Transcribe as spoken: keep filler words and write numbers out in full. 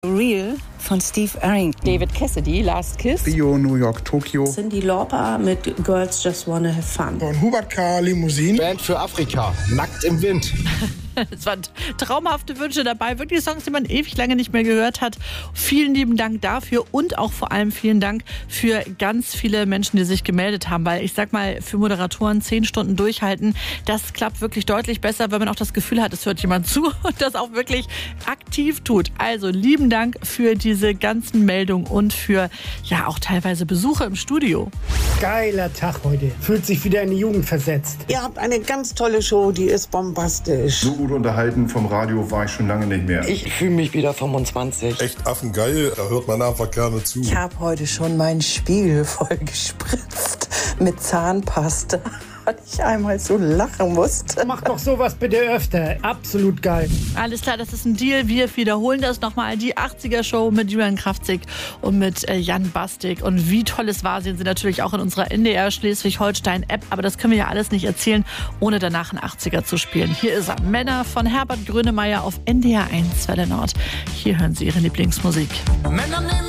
Real von Steve Arrington. David Cassidy, Last Kiss. Rio, New York, Tokio. Cyndi Lauper mit Girls Just Wanna Have Fun. Von Hubert K. Limousine. Band für Afrika, Nackt im Wind. Es waren traumhafte Wünsche dabei, wirklich Songs, die man ewig lange nicht mehr gehört hat. Vielen lieben Dank dafür und auch vor allem vielen Dank für ganz viele Menschen, die sich gemeldet haben, weil ich sag mal, für Moderatoren zehn Stunden durchhalten, das klappt wirklich deutlich besser, wenn man auch das Gefühl hat, es hört jemand zu und das auch wirklich aktiv tut. Also lieben Dank für diese ganzen Meldungen und für ja auch teilweise Besuche im Studio. Geiler Tag heute. Fühlt sich wieder in die Jugend versetzt. Ihr habt eine ganz tolle Show, die ist bombastisch. So gut unterhalten vom Radio war ich schon lange nicht mehr. Ich fühle mich wieder fünfundzwanzig. Echt affengeil, da hört man einfach gerne zu. Ich habe heute schon meinen Spiegel voll gespritzt mit Zahnpasta, weil ich einmal so lachen musste. Mach doch sowas bitte öfter. Absolut geil. Alles klar, das ist ein Deal. Wir wiederholen das nochmal. Die achtziger-Show mit Julian Kraftzig und mit äh, Jan Bastik. Und wie toll es war, sehen Sie natürlich auch in unserer N D R Schleswig-Holstein-App. Aber das können wir ja alles nicht erzählen, ohne danach einen achtziger zu spielen. Hier ist er, Männer von Herbert Grönemeyer auf N D R eins Welle Nord. Hier hören Sie Ihre Lieblingsmusik. Männer nehmen